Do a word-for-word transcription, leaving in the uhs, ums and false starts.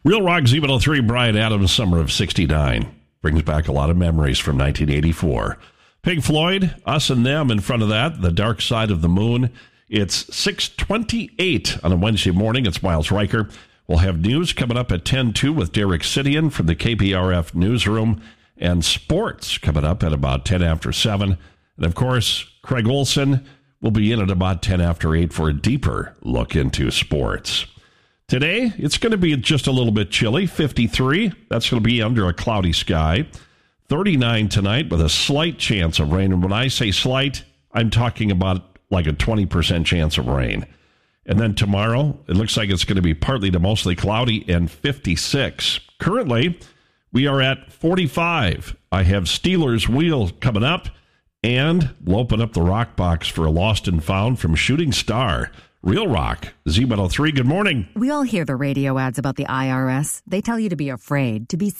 Real Rock Z one oh three, Bryan Adams, Summer of sixty-nine. Brings back a lot of memories from nineteen eighty-four. Pink Floyd, Us and Them in front of that, The Dark Side of the Moon. It's six twenty-eight on a Wednesday morning. It's Miles Riker. We'll have news coming up at ten two with Derek Sidian from the K P R F newsroom, and sports coming up at about ten after seven. And, of course, Craig Olson will be in at about ten after eight for a deeper look into sports. Today, it's going to be just a little bit chilly, fifty-three. That's going to be under a cloudy sky. thirty-nine tonight with a slight chance of rain. And when I say slight, I'm talking about like a twenty percent chance of rain. And then tomorrow, it looks like it's going to be partly to mostly cloudy and fifty-six. Currently, we are at forty-five. I have Steelers Wheel coming up, and we'll open up the Rock Box for a Lost and Found from Shooting Star. Real Rock, Z one oh three, good morning. We all hear the radio ads about the I R S. They tell you to be afraid, to be